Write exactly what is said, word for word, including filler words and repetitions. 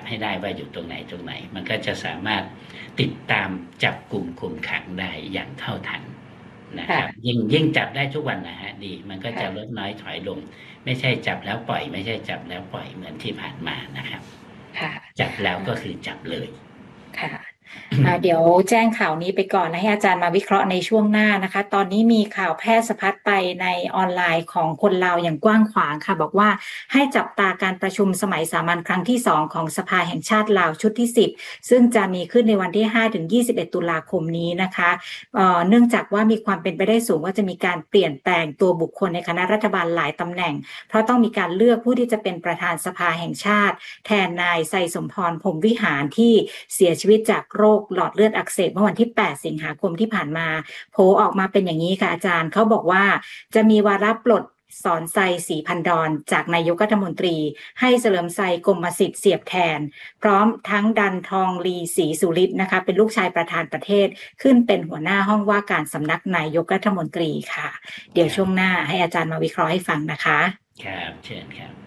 ให้ได้ว่าอยู่ตรงไหนตรงไหนมันก็จะสามารถติดตามจับกลุ่มคุมขังได้อย่างเท่าทันนะครับยิ่งยิ่งจับได้ทุกวันนะฮะดีมันก็จะลดน้อยถอยลงไม่ใช่จับแล้วปล่อยไม่ใช่จับแล้วปล่อยเหมือนที่ผ่านมานะครับจับแล้วก็คือจับเลยค่ะเดี๋ยวแจ้งข่าวนี้ไปก่อนแล้วให้อาจารย์มาวิเคราะห์ในช่วงหน้านะคะตอนนี้มีข่าวแพร่สะพัดไปในออนไลน์ของคนลาวอย่างกว้างขวางค่ะบอกว่าให้จับตาการประชุมสมัยสามัญครั้งที่สองของสภาแห่งชาติลาวชุดที่สิบซึ่งจะมีขึ้นในวันที่ห้าถึงยี่สิบเอ็ดตุลาคมนี้นะคะเอ่อเนื่องจากว่ามีความเป็นไปได้สูงว่าจะมีการเปลี่ยนแปลงตัวบุคคลในคณะรัฐบาลหลายตำแหน่งเพราะต้องมีการเลือกผู้ที่จะเป็นประธานสภาแห่งชาติแทนนายไซสมพรพรหมวิหารที่เสียชีวิตจากโรคหลอดเลือดอักเสบเมื่อวันที่แปดสิงหาคมที่ผ่านมาโผออกมาเป็นอย่างนี้ค่ะอาจารย์เขาบอกว่าจะมีวาระปลดสอนไซศรีพันดรจากนายกรัฐมนตรีให้เฉลิมไซกรมสิทธิ์เสียบแทนพร้อมทั้งดันทองลีศรีสุฤทธิ์นะคะเป็นลูกชายประธานประเทศขึ้นเป็นหัวหน้าห้องว่าการสำนักนายกรัฐมนตรีค่ะเดี๋ยวช่วงหน้าให้อาจารย์มาวิเคราะห์ให้ฟังนะคะครับเชิญครับ